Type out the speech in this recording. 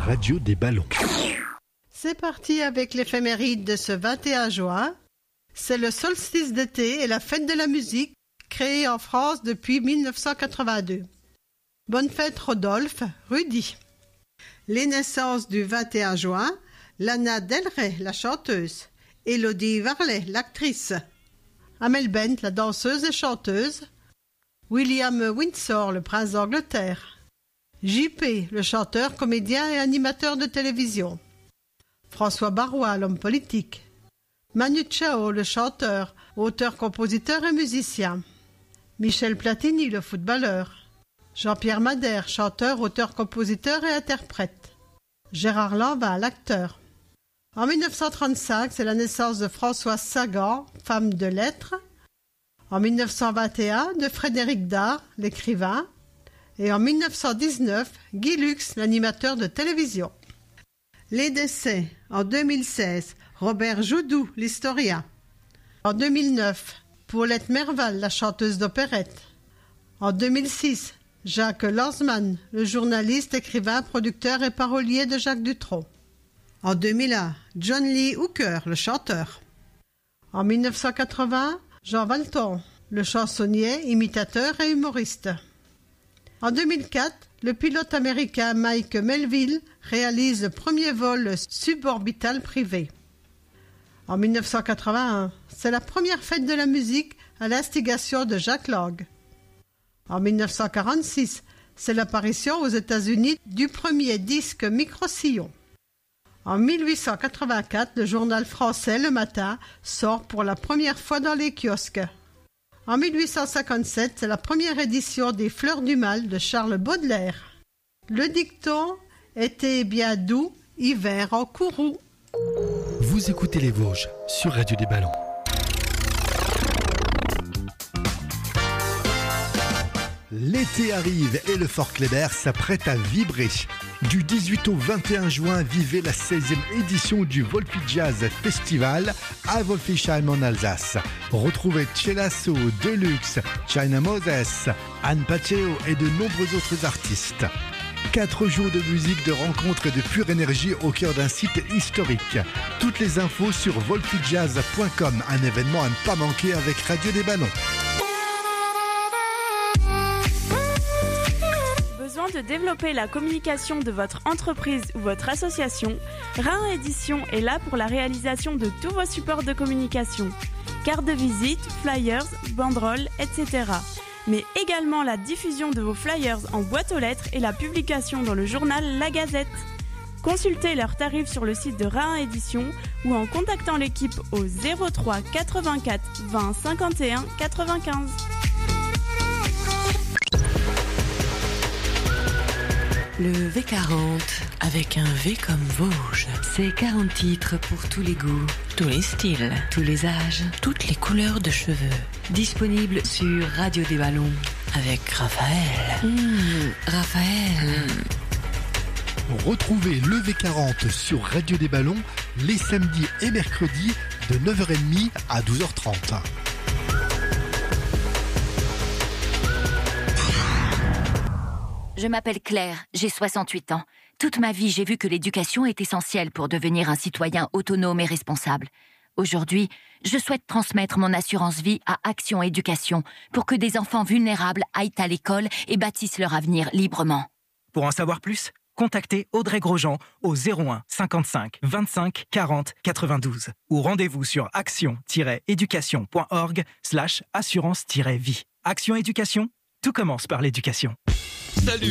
Radio des Ballons. C'est parti avec l'éphéméride de ce 21 juin. C'est le solstice d'été et la fête de la musique, créée en France depuis 1982. Bonne fête Rodolphe, Rudy. Les naissances du 21 juin, Lana Del Rey, la chanteuse, Elodie Varlet, l'actrice, Amel Bent, la danseuse et chanteuse, William Windsor, le prince d'Angleterre, JP, le chanteur, comédien et animateur de télévision, François Barois, l'homme politique, Manu Chao, le chanteur, auteur, compositeur et musicien, Michel Platini, le footballeur, Jean-Pierre Madère, chanteur, auteur, compositeur et interprète, Gérard Lanvin, l'acteur. En 1935, c'est la naissance de Françoise Sagan, femme de lettres. En 1921, de Frédéric Dard, l'écrivain. Et en 1919, Guy Lux, l'animateur de télévision. Les décès. En 2016, Robert Joudou, l'historien. En 2009, Paulette Merval, la chanteuse d'opérette. En 2006, Jacques Lanzmann, le journaliste, écrivain, producteur et parolier de Jacques Dutronc. En 2001, John Lee Hooker, le chanteur. En 1980, Jean Valton, le chansonnier, imitateur et humoriste. En 2004, le pilote américain Mike Melville réalise le premier vol suborbital privé. En 1981, c'est la première fête de la musique à l'instigation de Jacques Lang. En 1946, c'est l'apparition aux États-Unis du premier disque micro-sillon. En 1884, le journal français Le Matin sort pour la première fois dans les kiosques. En 1857, c'est la première édition des Fleurs du Mal de Charles Baudelaire. Le dicton « Été bien doux, hiver en courroux ». Vous écoutez les Vosges sur Radio des Ballons. L'été arrive et le Fort Kléber s'apprête à vibrer. Du 18 au 21 juin, vivez la 16e édition du Wolfi Jazz Festival à Wolfisheim en Alsace. Retrouvez Celasso, Deluxe, China Moses, Anne Paceo et de nombreux autres artistes. 4 jours de musique, de rencontres et de pure énergie au cœur d'un site historique. Toutes les infos sur wolfijazz.com, un événement à ne pas manquer avec Radio des Ballons. Besoin de développer la communication de votre entreprise ou votre association, Rhin Édition est là pour la réalisation de tous vos supports de communication, cartes de visite, flyers, banderoles, etc. Mais également la diffusion de vos flyers en boîte aux lettres et la publication dans le journal La Gazette. Consultez leurs tarifs sur le site de Rhin Édition ou en contactant l'équipe au 03 84 20 51 95. Le V40, avec un V comme Vosges. C'est 40 titres pour tous les goûts, tous les styles, tous les âges, toutes les couleurs de cheveux. Disponible sur Radio des Ballons avec Raphaël. Raphaël. Retrouvez le V40 sur Radio des Ballons les samedis et mercredis de 9h30 à 12h30. Je m'appelle Claire, j'ai 68 ans. Toute ma vie, j'ai vu que l'éducation est essentielle pour devenir un citoyen autonome et responsable. Aujourd'hui, je souhaite transmettre mon assurance vie à Action Éducation pour que des enfants vulnérables aillent à l'école et bâtissent leur avenir librement. Pour en savoir plus, contactez Audrey Grosjean au 01 55 25 40 92 ou rendez-vous sur action-éducation.org/assurance-vie. Action Éducation, tout commence par l'éducation. Salut!